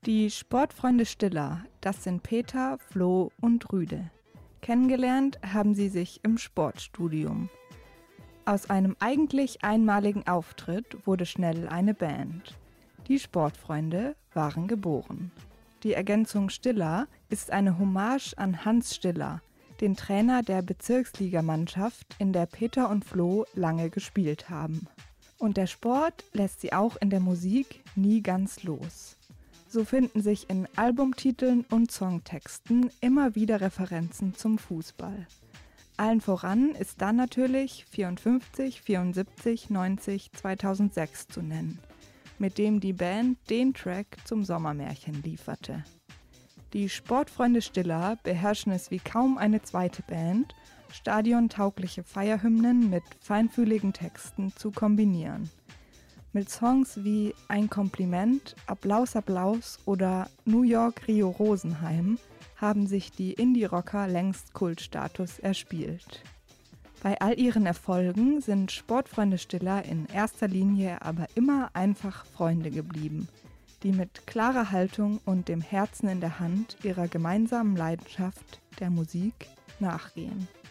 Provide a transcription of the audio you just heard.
Die Sportfreunde Stiller, das sind Peter, Flo und Rüde. Kennengelernt haben sie sich im Sportstudium. Aus einem eigentlich einmaligen Auftritt wurde schnell eine Band. Die Sportfreunde waren geboren. Die Ergänzung Stiller ist eine Hommage an Hans Stiller, den Trainer der Bezirksligamannschaft, in der Peter und Flo lange gespielt haben. Und der Sport lässt sie auch in der Musik nie ganz los. So finden sich in Albumtiteln und Songtexten immer wieder Referenzen zum Fußball. Allen voran ist dann natürlich 54, 74, 90, 2006 zu nennen, mit dem die Band den Track zum Sommermärchen lieferte. Die Sportfreunde Stiller beherrschen es wie kaum eine zweite Band, stadiontaugliche Feierhymnen mit feinfühligen Texten zu kombinieren. Mit Songs wie Ein Kompliment, Applaus, Applaus oder New York, Rio, Rosenheim haben sich die Indie-Rocker längst Kultstatus erspielt. Bei all ihren Erfolgen sind Sportfreunde Stiller in erster Linie aber immer einfach Freunde geblieben, die mit klarer Haltung und dem Herzen in der Hand ihrer gemeinsamen Leidenschaft der Musik nachgehen.